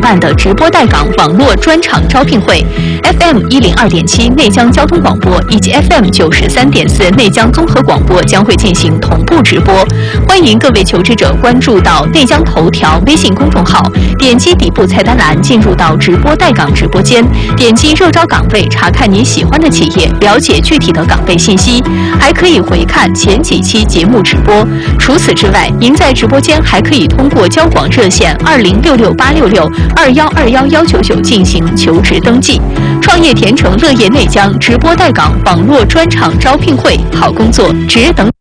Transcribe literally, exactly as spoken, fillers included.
办的直播带岗网络专场招聘会 ，F M 一零二点七内江交通广播以及 F M 九十三点四内江综合广播将会进行同步直播。欢迎各位求职者关注到内江头条微信公众号，点击底部菜单栏进入到直播带岗直播间，点击热招岗位，查看你喜欢的企业，了解具体的岗位信息，还可以回看前几期节目直播。除此之外，您在直播间还可以通过交广热线二零六六八六六二幺二幺幺九九进行求职登记。创业甜城乐业内江直播带岗网络专场招聘会，好工作只等。